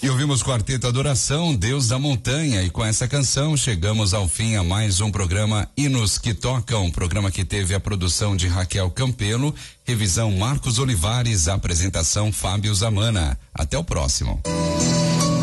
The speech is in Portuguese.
E ouvimos Quarteto Adoração, Deus da Montanha, e com essa canção chegamos ao fim a mais um programa Hinos que Tocam, programa que teve a produção de Raquel Campelo, revisão Marcos Olivares, apresentação Fábio Zamana. Até o próximo.